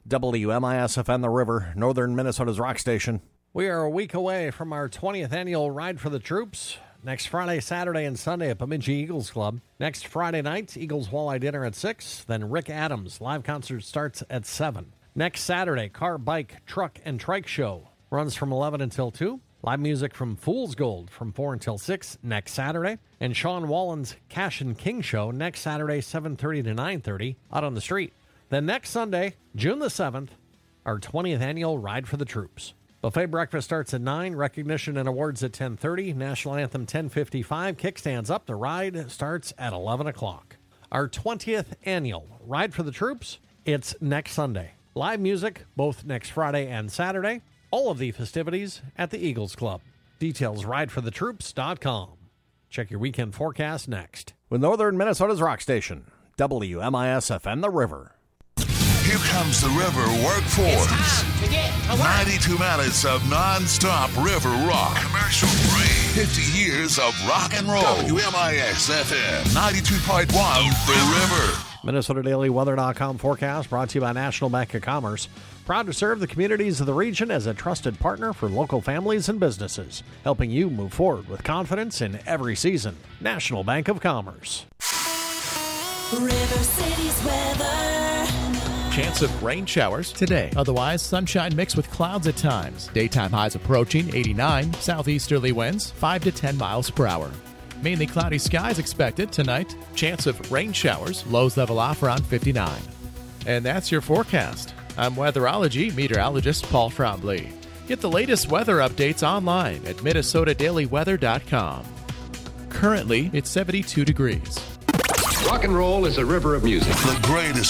WMIS-FM The River, northern Minnesota's rock station. We are a week away from our 20th annual Ride for the Troops. Next Friday, Saturday, and Sunday at Bemidji Eagles Club. Next Friday night, Eagles Walleye Dinner at 6. Then Rick Adams' live concert starts at 7. Next Saturday, Car, Bike, Truck, and Trike Show runs from 11 until 2. Live music from Fool's Gold from 4 until 6 next Saturday. And Sean Wallen's Cash and King Show next Saturday, 7:30 to 9:30 out on the street. Then next Sunday, June the 7th, our 20th annual Ride for the Troops. Buffet breakfast starts at 9, recognition and awards at 10:30, national anthem 10:55, kickstands up. The ride starts at 11 o'clock. Our 20th annual Ride for the Troops, it's next Sunday. Live music both next Friday and Saturday. All of the festivities at the Eagles Club. Details rideforthetroops.com. Check your weekend forecast next. With northern Minnesota's rock station, WMIS-FM The River. Here comes the River Workforce. It's time to get to work. 92 minutes of non-stop river rock. Commercial free. 50 years of rock and roll. WMIS-FM 92.1 The River. MinnesotaDailyWeather.com forecast brought to you by National Bank of Commerce. Proud to serve the communities of the region as a trusted partner for local families and businesses, helping you move forward with confidence in every season. National Bank of Commerce. River City's weather. Chance of rain showers today. Otherwise, sunshine mixed with clouds at times. Daytime highs approaching 89. Southeasterly winds 5 to 10 miles per hour. Mainly cloudy skies expected tonight. Chance of rain showers. Lows level off around 59. And that's your forecast. I'm weatherology meteorologist Paul Trombley. Get the latest weather updates online at MinnesotaDailyWeather.com. Currently, it's 72 degrees. Rock and roll is a river of music. The greatest